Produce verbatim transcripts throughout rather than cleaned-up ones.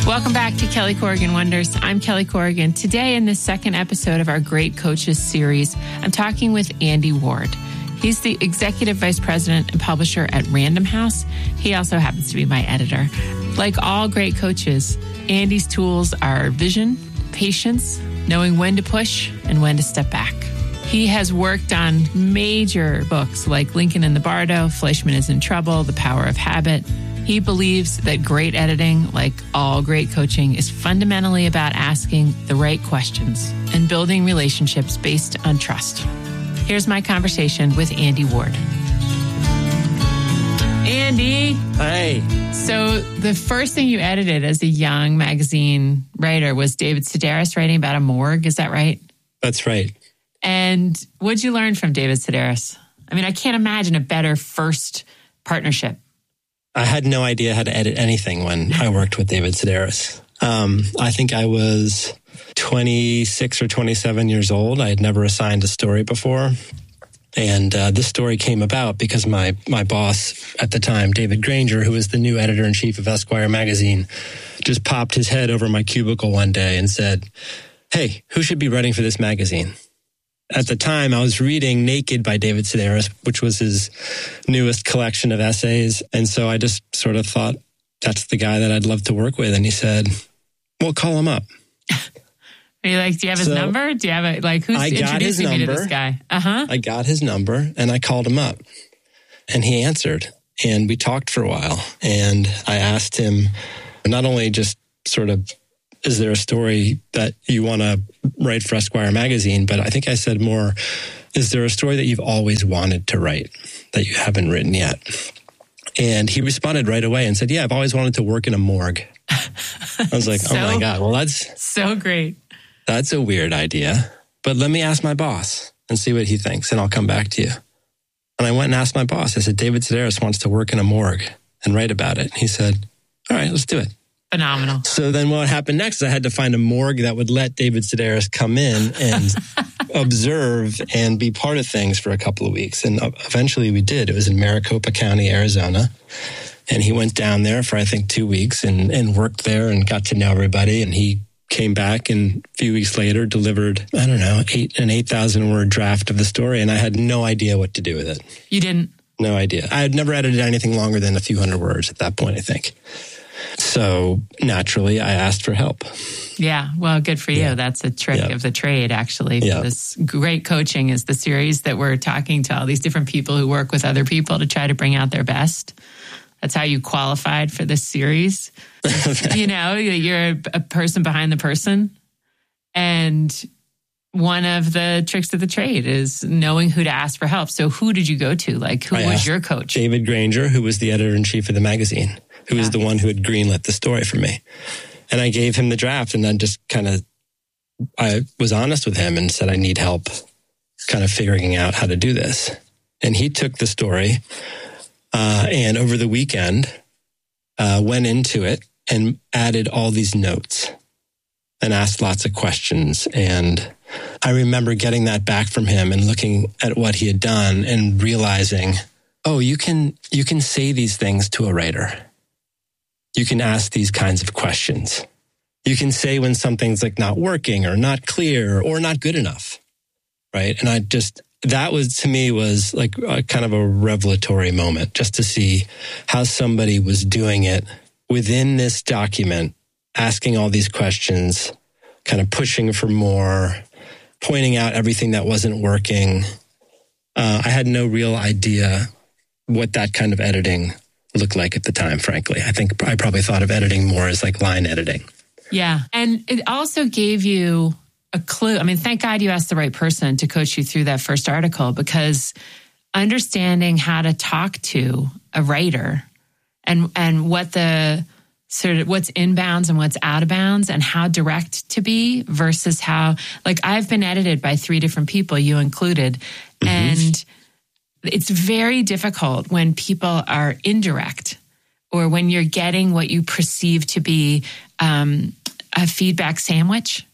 Welcome back to Kelly Corrigan Wonders. I'm Kelly Corrigan. Today, in this second episode of our Great Coaches series, I'm talking with Andy Ward. He's the Executive Vice President and Publisher at Random House. He also happens to be my editor. Like all great coaches, Andy's tools are vision, patience, knowing when to push and when to step back. He has worked on major books like Lincoln and the Bardo, Fleischman is in Trouble, The Power of Habit. He believes that great editing, like all great coaching, is fundamentally about asking the right questions and building relationships based on trust. Here's my conversation with Andy Ward. Andy. Hi. So the first thing you edited as a young magazine writer was David Sedaris writing about a morgue. Is that right? That's right. And what'd you learn from David Sedaris? I mean, I can't imagine a better first partnership. I had no idea how to edit anything when I worked with David Sedaris. Um, I think I was twenty-six or twenty-seven years old. I had never assigned a story before. And uh, this story came about because my, my boss at the time, David Granger, who was the new editor-in-chief of Esquire magazine, just popped his head over my cubicle one day and said, "Hey, who should be writing for this magazine?" At the time, I was reading Naked by David Sedaris, which was his newest collection of essays. And so I just sort of thought, that's the guy that I'd love to work with. And he said, well, call him up. Are you like, do you have his so number? Do you have a, like, who's I got his introducing number. me to this guy? Uh-huh. I got his number and I called him up and he answered and we talked for a while. And I asked him not only just sort of, is there a story that you want to write for Esquire magazine? But I think I said more, is there a story that you've always wanted to write that you haven't written yet? And he responded right away and said, yeah, I've always wanted to work in a morgue. I was like, so, oh my God, well, that's so great. That's a weird idea. But let me ask my boss and see what he thinks, and I'll come back to you. And I went and asked my boss. I said, David Sedaris wants to work in a morgue and write about it. He said, all right, let's do it. Phenomenal. So then what happened next is I had to find a morgue that would let David Sedaris come in and observe and be part of things for a couple of weeks. And eventually we did. It was in Maricopa County, Arizona. And he went down there for, I think, two weeks and, and worked there and got to know everybody. And he came back and a few weeks later delivered, I don't know, eight, an eight thousand word draft of the story. And I had no idea what to do with it. You didn't? No idea. I had never edited anything longer than a few hundred words at that point, I think. So naturally, I asked for help. Yeah, well, good for you. Yeah. That's a trick yeah. of the trade, actually. Yeah. This Great Coaching is the series that we're talking to all these different people who work with other people to try to bring out their best. That's how you qualified for this series. You know, you're a person behind the person. And one of the tricks of the trade is knowing who to ask for help. So who did you go to? Like, who I was your coach? David Granger, who was the editor-in-chief of the magazine, who yeah. was the one who had greenlit the story for me. And I gave him the draft and then just kind of, I was honest with him and said, I need help kind of figuring out how to do this. And he took the story uh, and over the weekend uh, went into it and added all these notes and asked lots of questions. And I remember getting that back from him and looking at what he had done and realizing, oh, you can you can say these things to a writer. You can ask these kinds of questions. You can say when something's like not working or not clear or not good enough, right? And I just, that was to me was like a kind of a revelatory moment just to see how somebody was doing it within this document, asking all these questions, kind of pushing for more, pointing out everything that wasn't working. Uh, I had no real idea what that kind of editing looked like at the time, frankly. I think I probably thought of editing more as like line editing. Yeah. And it also gave you a clue. I mean, thank God you asked the right person to coach you through that first article, because understanding how to talk to a writer and and what the sort of what's inbounds and what's out of bounds and how direct to be versus how, like, I've been edited by three different people, you included, mm-hmm. and it's very difficult when people are indirect or when you're getting what you perceive to be um, a feedback sandwich.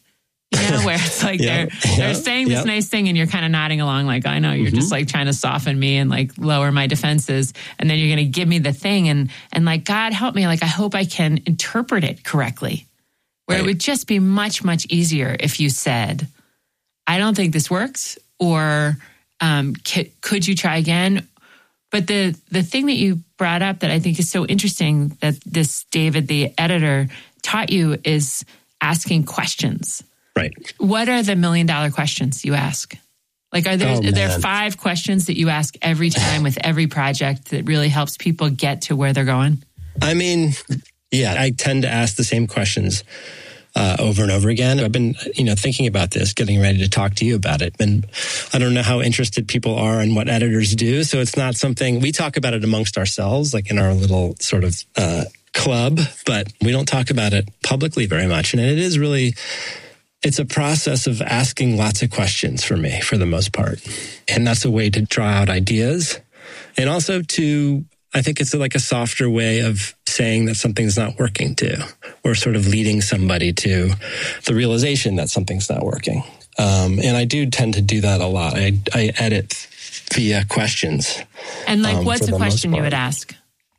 You know, where it's like yeah. they're they're yeah. saying this yeah. nice thing and you're kind of nodding along like, I know, you're mm-hmm. just like trying to soften me and like lower my defenses. And then you're going to give me the thing and, and like, God help me. Like, I hope I can interpret it correctly. Where right. it would just be much, much easier if you said, I don't think this works, or um, c- could you try again? But the, the thing that you brought up that I think is so interesting that this David, the editor, taught you is asking questions. Right. What are the million dollar questions you ask? Like, are there, oh, are there five questions that you ask every time with every project that really helps people get to where they're going? I mean, yeah, I tend to ask the same questions uh, over and over again. I've been, you know, thinking about this, getting ready to talk to you about it. And I don't know how interested people are in what editors do. So it's not something we talk about it amongst ourselves, like in our little sort of uh, club, but we don't talk about it publicly very much. And it is really... It's a process of asking lots of questions for me, for the most part. And that's a way to draw out ideas. And also to, I think it's like a softer way of saying that something's not working too, or sort of leading somebody to the realization that something's not working. Um, and I do tend to do that a lot. I, I edit via questions. And like, um, what's a question you would ask?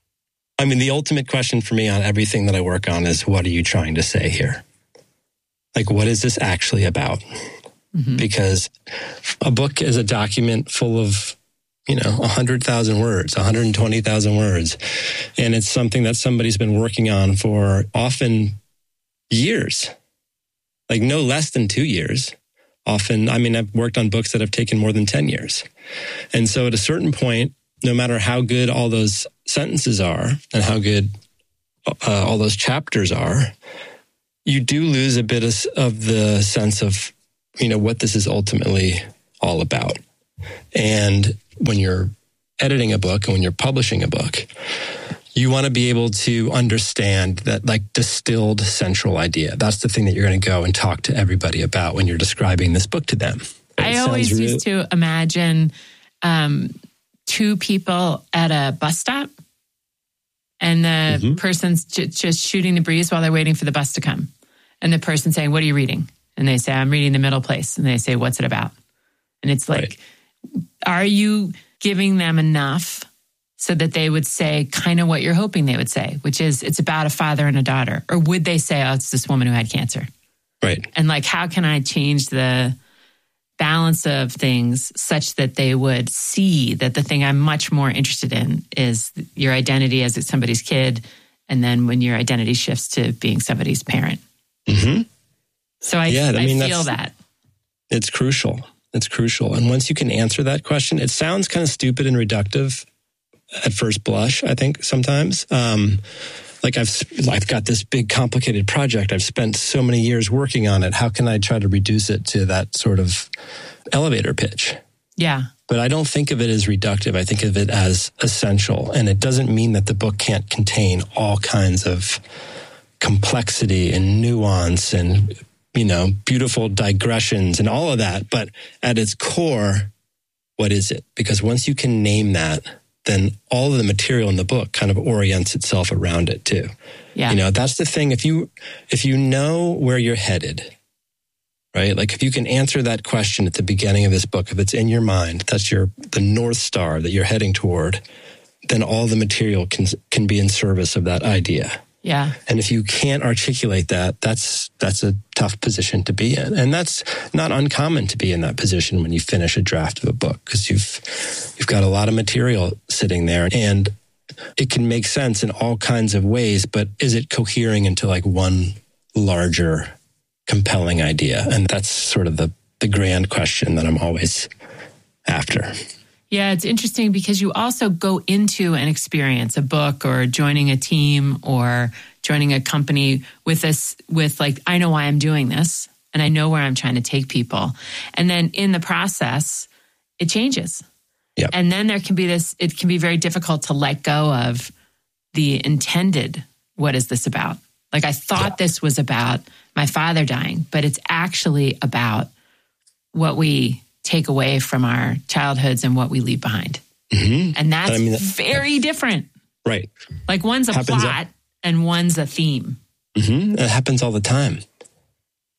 I mean, the ultimate question for me on everything that I work on is, what are you trying to say here? Like, what is this actually about? Mm-hmm. Because a book is a document full of, you know, one hundred thousand words, one hundred twenty thousand words. And it's something that somebody's been working on for often years, like no less than two years. Often, I mean, I've worked on books that have taken more than ten years. And so at a certain point, no matter how good all those sentences are and how good uh, all those chapters are, you do lose a bit of, of the sense of, you know, what this is ultimately all about. And when you're editing a book and when you're publishing a book, you want to be able to understand that like distilled central idea. That's the thing that you're going to go and talk to everybody about when you're describing this book to them. I always really- used to imagine um, two people at a bus stop. And the mm-hmm. person's j- just shooting the breeze while they're waiting for the bus to come. And the person saying, what are you reading? And they say, I'm reading The Middle Place. And they say, what's it about? And it's like, right. Are you giving them enough so that they would say kind of what you're hoping they would say, which is it's about a father and a daughter? Or would they say, oh, it's this woman who had cancer? Right. And like, how can I change the balance of things such that they would see that the thing I'm much more interested in is your identity as somebody's kid, and then when your identity shifts to being somebody's parent. Mm-hmm. So I, yeah, I, I mean, feel that. It's crucial. It's crucial. And once you can answer that question, it sounds kind of stupid and reductive at first blush, I think, sometimes. Um, like I've I've got this big complicated project. I've spent so many years working on it. How can I try to reduce it to that sort of elevator pitch? Yeah. But I don't think of it as reductive. I think of it as essential. And it doesn't mean that the book can't contain all kinds of complexity and nuance and, you know, beautiful digressions and all of that. But at its core, what is it? Because once you can name that, then all of the material in the book kind of orients itself around it too. Yeah. You know, that's the thing. If you, if you know where you're headed, right? Like if you can answer that question at the beginning of this book, if it's in your mind, that's your, the North Star that you're heading toward, then all the material can, can be in service of that idea. Yeah. And if you can't articulate that, that's that's a tough position to be in. And that's not uncommon to be in that position when you finish a draft of a book, because you've you've got a lot of material sitting there and it can make sense in all kinds of ways, but is it cohering into like one larger, compelling idea? And that's sort of the the grand question that I'm always after. Yeah, it's interesting because you also go into an experience, a book or joining a team or joining a company with this, with like, I know why I'm doing this and I know where I'm trying to take people. And then in the process, it changes. Yep. And then there can be this, it can be very difficult to let go of the intended, what is this about? Like I thought yeah. this was about my father dying, but it's actually about what we take away from our childhoods and what we leave behind. Mm-hmm. And that's I mean, very that, different. Right. Like one's a happens plot all, and one's a theme. Mm-hmm. It happens all the time.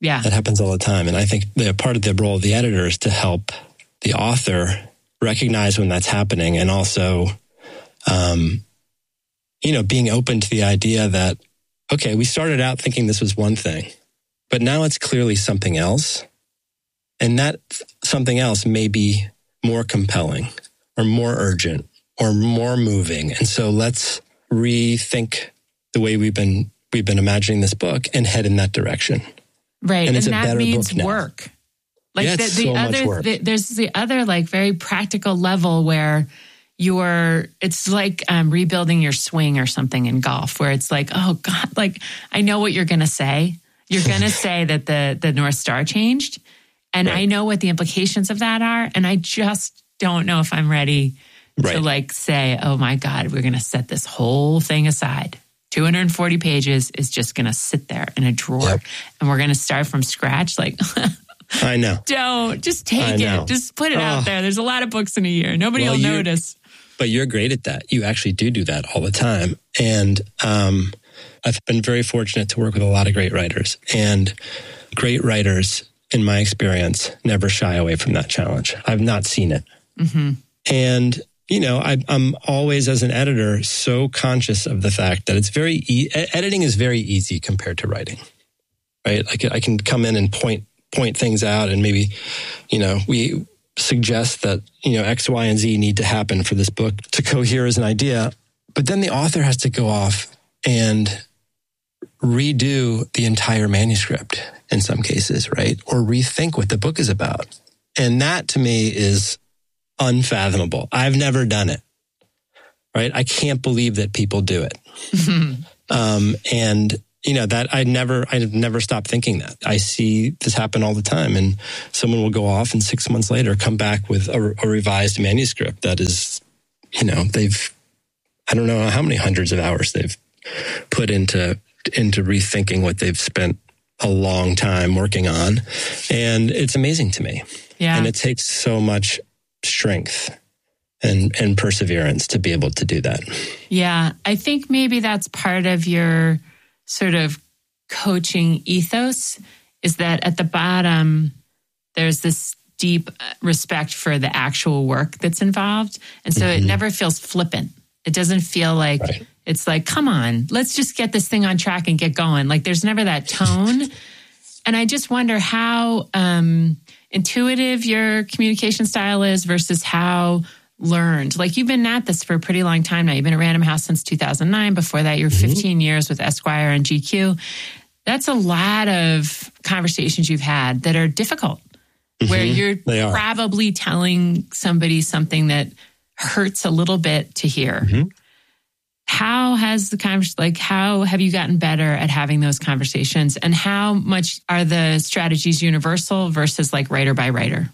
Yeah. That happens all the time. And I think the part of the role of the editor is to help the author recognize when that's happening, and also, um, you know, being open to the idea that, okay, we started out thinking this was one thing, but now it's clearly something else. And that something else may be more compelling or more urgent or more moving. And so let's rethink the way we've been we've been imagining this book and head in that direction. Right. And, and it's that a better means book now. work. Like yeah, the, it's the so other, much work. the, there's the other like very practical level where you're, it's like um, rebuilding your swing or something in golf, where it's like, oh God, like I know what you're going to say. You're going to say that the, the North Star changed. And right. I know what the implications of that are. And I just don't know if I'm ready right. to like say, oh my God, we're going to set this whole thing aside. two hundred forty pages is just going to sit there in a drawer. Yep. And we're going to start from scratch. Like, I know. Don't. Just take it. Just put it oh. out there. There's a lot of books in a year. Nobody well, will notice. But you're great at that. You actually do do that all the time. And um, I've been very fortunate to work with a lot of great writers. And great writers, in my experience, never shy away from that challenge. I've not seen it. Mm-hmm. And, you know, I, I'm always, as an editor, so conscious of the fact that it's very, e- editing is very easy compared to writing, right? Like I can come in and point point things out, and maybe, you know, we suggest that, you know, X, Y, and Z need to happen for this book to cohere as an idea. But then the author has to go off and redo the entire manuscript in some cases, right? Or rethink what the book is about. And that to me is unfathomable. I've never done it, right? I can't believe that people do it. um, and You know, that I never, I never stopped thinking that. I see this happen all the time, and someone will go off and six months later come back with a, a revised manuscript that is, you know, they've, I don't know how many hundreds of hours they've put into, into rethinking what they've spent a long time working on. And it's amazing to me. Yeah. And it takes so much strength and, and perseverance to be able to do that. Yeah. I think maybe that's part of your sort of coaching ethos, is that at the bottom, there's this deep respect for the actual work that's involved. And so mm-hmm. it never feels flippant. It doesn't feel like right. it's like, come on, let's just get this thing on track and get going. Like there's never that tone. And I just wonder how um, intuitive your communication style is versus how learned. Like you've been at this for a pretty long time now. You've been at Random House since two thousand nine. Before that, you're mm-hmm. fifteen years with Esquire and G Q. That's a lot of conversations you've had that are difficult, mm-hmm. where you're probably telling somebody something that hurts a little bit to hear. Mm-hmm. How has the conversation, like how have you gotten better at having those conversations, and how much are the strategies universal versus like writer by writer?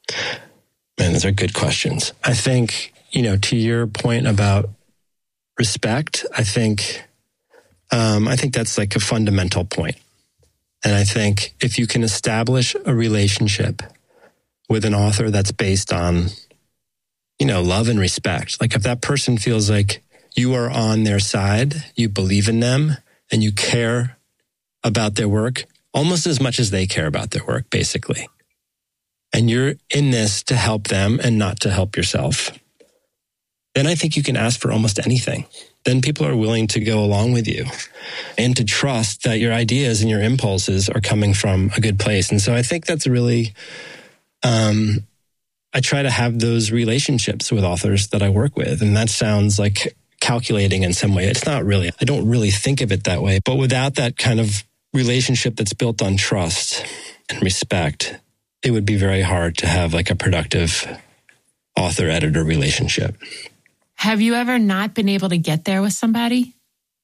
Man, those are good questions. I think, you know, to your point about respect, I think, um, I think that's like a fundamental point. And I think if you can establish a relationship with an author that's based on, you know, love and respect, like if that person feels like you are on their side, you believe in them, and you care about their work almost as much as they care about their work, basically. And you're in this to help them and not to help yourself, then I think you can ask for almost anything. Then people are willing to go along with you and to trust that your ideas and your impulses are coming from a good place. And so I think that's really, um, I try to have those relationships with authors that I work with. And that sounds like calculating in some way. It's not really. I don't really think of it that way. But without that kind of relationship that's built on trust and respect, it would be very hard to have like a productive author-editor relationship. Have you ever not been able to get there with somebody?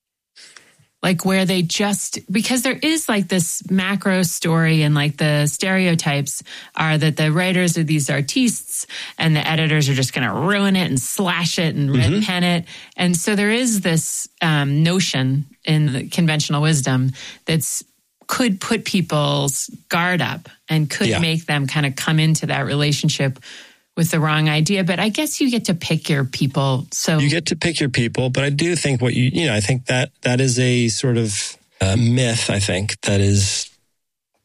Like where they just, because there is like this macro story, and like the stereotypes are that the writers are these artistes and the editors are just going to ruin it and slash it and red mm-hmm. pen it. And so there is this um, notion in the conventional wisdom that's could put people's guard up and could yeah. make them kind of come into that relationship with the wrong idea. But I guess you get to pick your people. So you get to pick your people. But I do think what you, you know, I think that that is a sort of uh, myth, I think, that is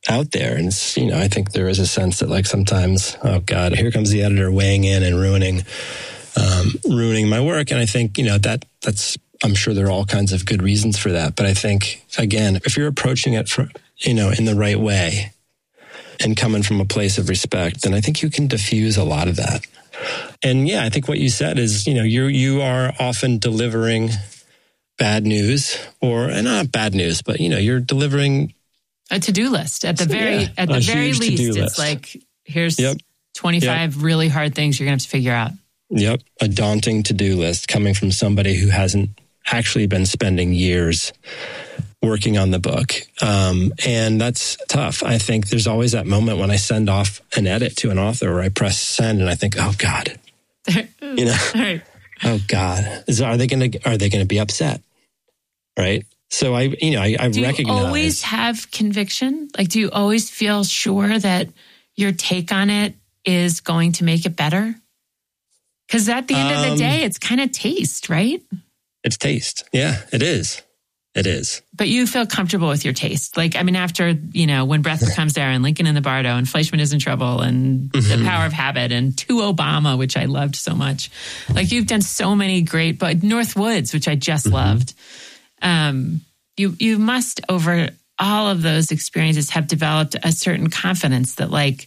out there. And it's, you know, I think there is a sense that like sometimes, oh God, here comes the editor weighing in and ruining, um, ruining my work. And I think, you know, that that's, I'm sure there are all kinds of good reasons for that. But I think, again, if you're approaching it from, you know, in the right way and coming from a place of respect, then I think you can diffuse a lot of that. And yeah, I think what you said is, you know, you you are often delivering bad news, or and not bad news, but you know, you're delivering a to-do list at the very yeah, at the very least. It's list. like, here's yep. twenty-five yep. really hard things you're gonna have to figure out. Yep, a daunting to-do list coming from somebody who hasn't actually been spending years working on the book. Um, and that's tough. I think there's always that moment when I send off an edit to an author where I press send and I think, oh God, you know, right. oh God, is, are they going to, are they going to be upset? Right. So I, you know, I, I do recognize. Do you always have conviction? Like, do you always feel sure that your take on it is going to make it better? Because at the end um, of the day, it's kind of taste, right? It's taste. Yeah, it is. It is. But you feel comfortable with your taste. Like, I mean, after, you know, When Breath Becomes Air and Lincoln in the Bardo and Fleischman is in Trouble and mm-hmm. The Power of Habit and To Obama, which I loved so much. Like, you've done so many great, but North Woods, which I just mm-hmm. loved. Um, you, you must, over all of those experiences, have developed a certain confidence that, like,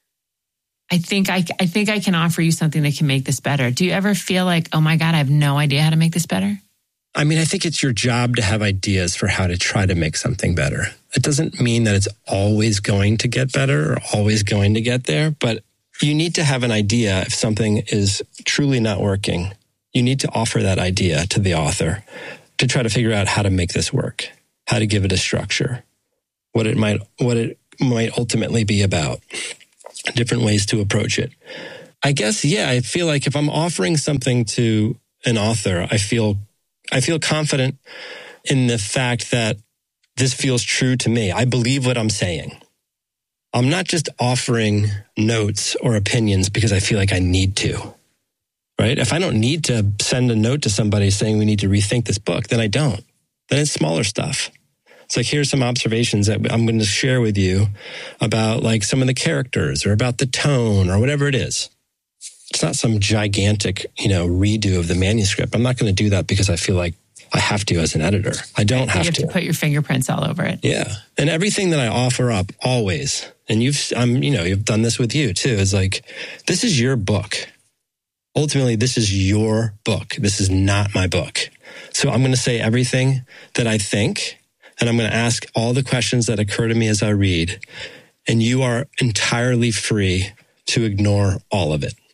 I think I, I think I can offer you something that can make this better. Do you ever feel like, oh my God, I have no idea how to make this better? I mean, I think it's your job to have ideas for how to try to make something better. It doesn't mean that it's always going to get better or always going to get there, but you need to have an idea if something is truly not working. You need to offer that idea to the author to try to figure out how to make this work, how to give it a structure, what it might, what it might ultimately be about. Different ways to approach it. I guess, yeah, I feel like if I'm offering something to an author, I feel I feel confident in the fact that this feels true to me. I believe what I'm saying. I'm not just offering notes or opinions because I feel like I need to, right? If I don't need to send a note to somebody saying we need to rethink this book, then I don't. Then it's smaller stuff. It's like, here's some observations that I'm going to share with you about like some of the characters or about the tone or whatever it is. It's not some gigantic, you know, redo of the manuscript. I'm not going to do that because I feel like I have to as an editor. I don't have, you have to. to put your fingerprints all over it. Yeah. And everything that I offer up always, and you've, I'm, you know, you've done this with you too, is like, this is your book. Ultimately, this is your book. This is not my book. So I'm going to say everything that I think, and I'm going to ask all the questions that occur to me as I read. And you are entirely free to ignore all of it.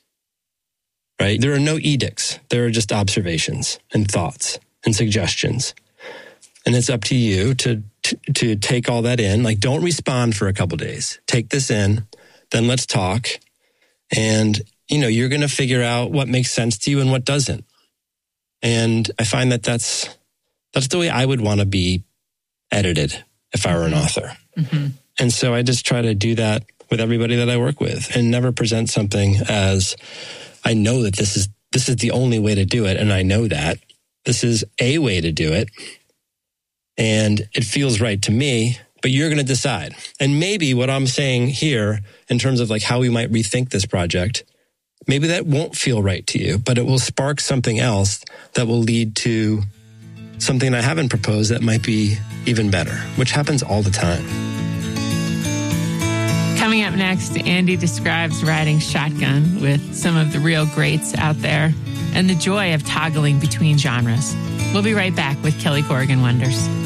Right? There are no edicts. There are just observations and thoughts and suggestions. And it's up to you to, to, to take all that in. Like, don't respond for a couple of days. Take this in, then let's talk. And, you know, you're going to figure out what makes sense to you and what doesn't. And I find that that's, that's the way I would want to be edited if I were an author. Mm-hmm. And so I just try to do that with everybody that I work with and never present something as, I know that this is, this is the only way to do it. And I know that this is a way to do it. And it feels right to me, but you're going to decide. And maybe what I'm saying here in terms of like how we might rethink this project, maybe that won't feel right to you, but it will spark something else that will lead to something I haven't proposed that might be even better, which happens all the time. Coming up next, Andy describes riding shotgun with some of the real greats out there and the joy of toggling between genres. We'll be right back with Kelly Corrigan Wonders.